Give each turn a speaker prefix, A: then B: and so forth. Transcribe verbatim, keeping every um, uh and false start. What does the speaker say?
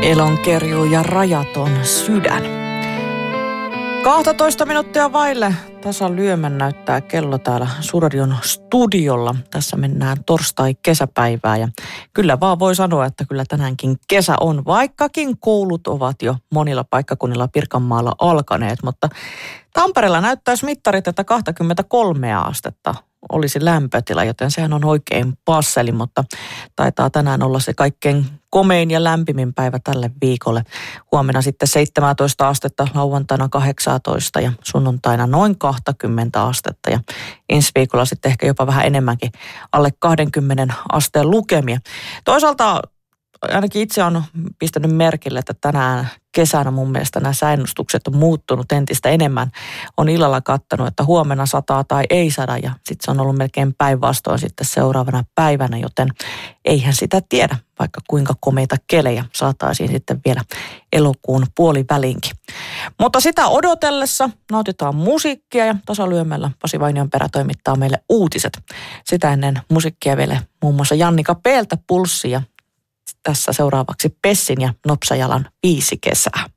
A: Elonkerjuu ja rajaton sydän. kaksitoista minuuttia vaille tasan lyömän näyttää kello täällä Suurradion studiolla. Tässä mennään torstai-kesäpäivää ja kyllä vaan voi sanoa, että kyllä tänäänkin kesä on, vaikkakin koulut ovat jo monilla paikkakunnilla Pirkanmaalla alkaneet, mutta Tampereella näyttäisi mittarit, että kaksikymmentäkolme astetta olisi lämpötila, joten sehän on oikein passeli, mutta taitaa tänään olla se kaikkein komein ja lämpimin päivä tälle viikolle. Huomenna sitten seitsemäntoista astetta, lauantaina kahdeksantoista ja sunnuntaina noin kaksikymmentä astetta ja ensi viikolla sitten ehkä jopa vähän enemmänkin alle kaksikymmentä asteen lukemia. Toisaalta ainakin itse on pistänyt merkille, että tänään kesänä mun mielestä nämä säännöstukset on muuttunut entistä enemmän. On illalla kattanut, että huomenna sataa tai ei sada ja sitten se on ollut melkein päinvastoin sitten seuraavana päivänä, joten eihän sitä tiedä, vaikka kuinka komeita kelejä saataisiin sitten vielä elokuun puolivälinkin. Mutta sitä odotellessa nautitaan musiikkia ja tasalyömällä Pasi Vainionperä toimittaa meille uutiset. Sitä ennen musiikkia vielä muun muassa Jannika Peeltä Pulssi ja tässä seuraavaksi Pessin ja Nopsajalan Viisi kesää.